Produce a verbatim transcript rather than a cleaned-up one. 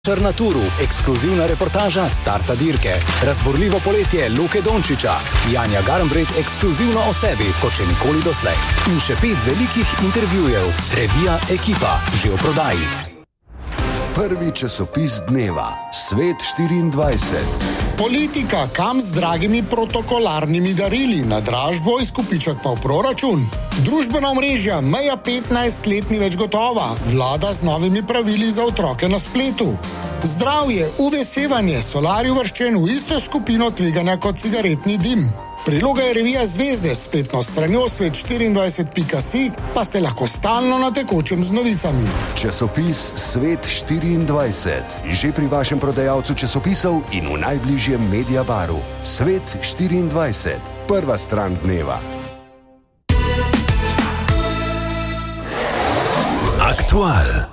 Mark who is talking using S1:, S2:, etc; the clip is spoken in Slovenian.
S1: Na turu, ekskluzivna reportaža starta dirke, razburljivo poletje Luke Dončića, Janja Garnbret ekskluzivno o sebi, kot še nikoli doslej. In še pet velikih intervjujev. Revija Ekipa, že v prodaji.
S2: Prvi časopis dneva, Svet štiriindvajset.
S3: Politika, kam z dragimi protokolarnimi darili, na dražbo, izkupiček pa v proračun. Družbena omrežja, meja petnajst let ni več gotova, vlada z novimi pravili za otroke na spletu. Zdravje, U V sevanje, solar je uvrščen v isto skupino tveganja kot cigaretni dim. Priloga je revija Zvezde s spletno stranjo svet štiriindvajset pika si, pa ste lahko stalno na tekočem z novicami.
S2: Časopis Svet štiriindvajset, že pri vašem prodajalcu časopisov in v najbližjem Mediabaru. Svet štiriindvajset, prva stran dneva.
S1: Aktual.